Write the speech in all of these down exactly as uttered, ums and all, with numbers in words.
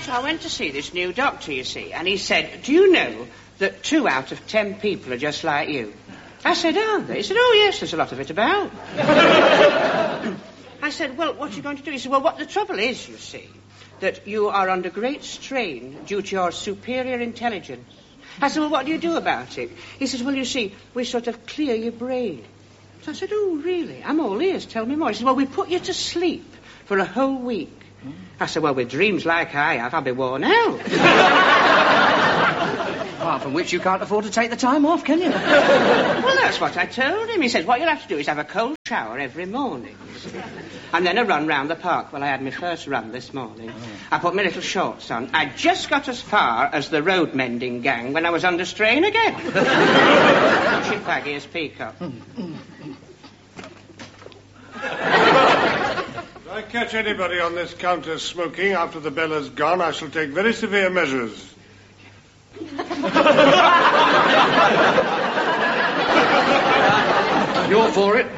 So I went to see this new doctor, you see, and he said, do you know that two out of ten people are just like you? I said, are they? He said, oh, yes, there's a lot of it about. I said, well, what are you going to do? He said, well, what the trouble is, you see, that you are under great strain due to your superior intelligence. I said, well, what do you do about it? He says, well, you see, we sort of clear your brain. So I said, oh, really? I'm all ears. Tell me more. He said, well, we put you to sleep for a whole week. Mm. I said, well, with dreams like I have, I'll be worn out. Apart from which you can't afford to take the time off, can you? Well, that's what I told him. He said, what you'll have to do is have a cold shower every morning. And then a run round the park. Well, I had my first run this morning. Oh. I put my little shorts on. I just got as far as the road mending gang when I was under strain again. She's baggy as Peacock. If I catch anybody on this counter smoking after the bell has gone, I shall take very severe measures. You're for it.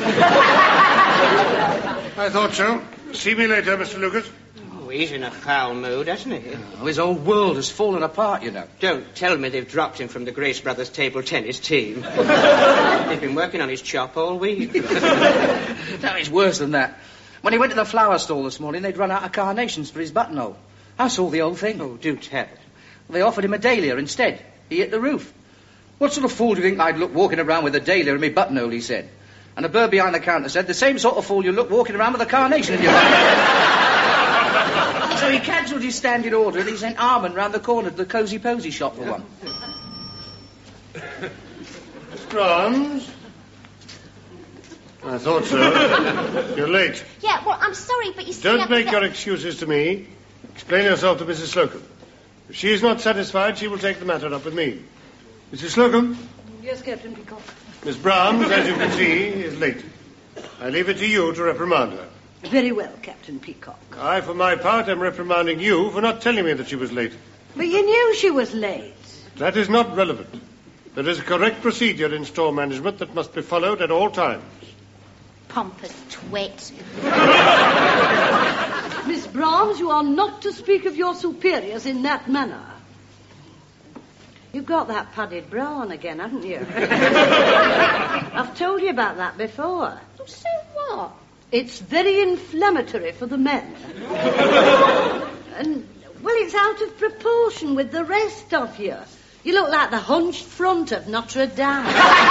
I thought so. See me later, Mister Lucas. Oh, he's in a foul mood, hasn't he? Oh, his whole world has fallen apart, you know. Don't tell me they've dropped him from the Grace Brothers table tennis team. They've been working on his chop all week. No, it's worse than that. When he went to the flower stall this morning, they'd run out of carnations for his buttonhole. I saw the old thing. Oh, do tell. They offered him a dahlia instead. He hit the roof. What sort of fool do you think I'd look walking around with a dahlia in my buttonhole, he said. And a bird behind the counter said, the same sort of fool you look walking around with a carnation in your buttonhole. So he cancelled his standing order and he sent Armand round the corner to the Cosy Posy shop for one. Miss Brahms? I thought so. You're late. Yeah, well, I'm sorry, but you see... Don't make your excuses to me. Explain yourself to Missus Slocum. If she is not satisfied, she will take the matter up with me. Missus Slocum? Yes, Captain Peacock. Miss Brahms, as you can see, is late. I leave it to you to reprimand her. Very well, Captain Peacock. I, for my part, am reprimanding you for not telling me that she was late. But you knew she was late. That is not relevant. There is a correct procedure in store management that must be followed at all times. Pompous twit. Miss Brahms, you are not to speak of your superiors in that manner. You've got that padded bra on again, haven't you? I've told you about that before. So what? It's very inflammatory for the men. And, well, it's out of proportion with the rest of you. You look like the hunched front of Notre Dame.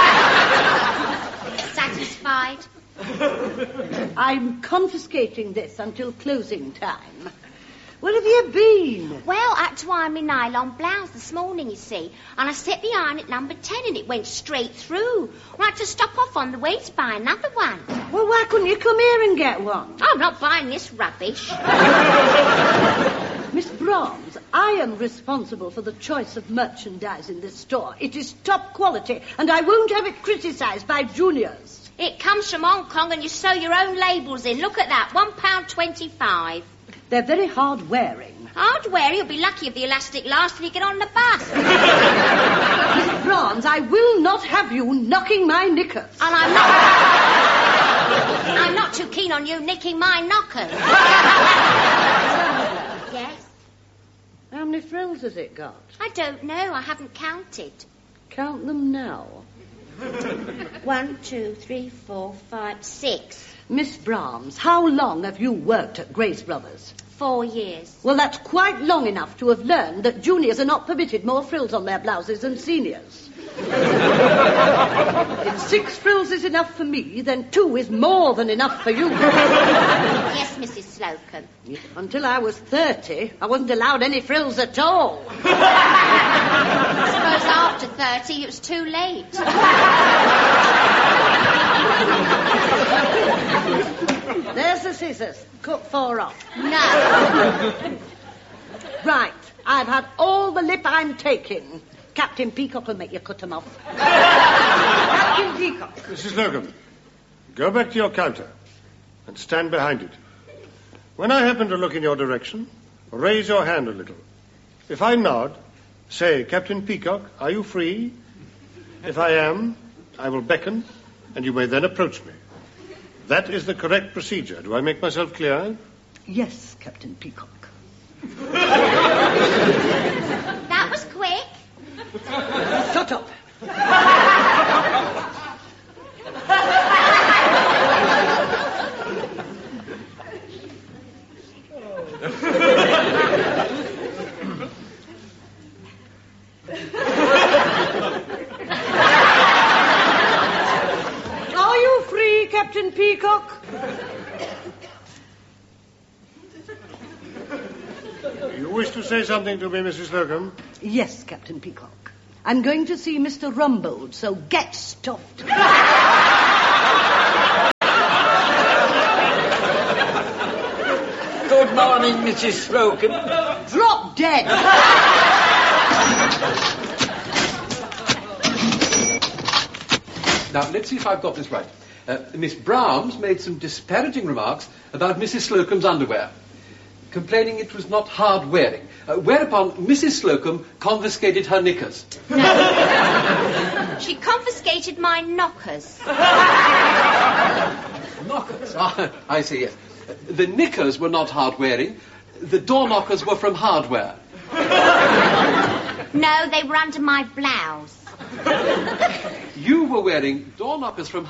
Satisfied? I'm confiscating this until closing time. Where have you been? Well, I had to iron my nylon blouse this morning, you see, and I set the iron at number ten and it went straight through. I had to stop off on the way to buy another one. Well, why couldn't you come here and get one? I'm not buying this rubbish. Miss Brahms, I am responsible for the choice of merchandise in this store. It is top quality, and I won't have it criticised by juniors. It comes from Hong Kong and you sew your own labels in. Look at that, one pound twenty-five. They're very hard wearing. Hard wearing? You'll be lucky if the elastic lasts till you get on the bus. Miss Brahms, I will not have you knocking my knickers. And I'm not... I'm not too keen on you nicking my knockers. Yes? How many frills has it got? I don't know. I haven't counted. Count them now. One, two, three, four, five, six. Miss Brahms, how long have you worked at Grace Brothers? Four years. Well, that's quite long enough to have learned that juniors are not permitted more frills on their blouses than seniors. If six frills is enough for me, then two is more than enough for you. Yes, Missus Slocum. Until I was thirty, I wasn't allowed any frills at all. I suppose after thirty, it was too late. There's the scissors. Cut four off. No. Right. I've had all the lip I'm taking. Captain Peacock will make you cut them off. Captain Peacock. Missus Slocum, go back to your counter and stand behind it. When I happen to look in your direction, raise your hand a little. If I nod, say, Captain Peacock, are you free? If I am, I will beckon, and you may then approach me. That is the correct procedure. Do I make myself clear? Yes, Captain Peacock. shut up. Are you free, Captain Peacock? You wish to say something to me, Missus Slocum? Yes, Captain Peacock. I'm going to see Mister Rumbold, so get stuffed. Good morning, Missus Slocum. Drop dead. Now, let's see if I've got this right. Uh, Miss Brown's made some disparaging remarks about Missus Slocum's underwear, complaining it was not hard wearing, uh, whereupon Missus Slocum confiscated her knickers. No. She confiscated my knockers. Knockers? Ah, I see, yes. The knickers were not hard wearing. The door knockers were from hardware. No, they were under my blouse. You were wearing door knockers from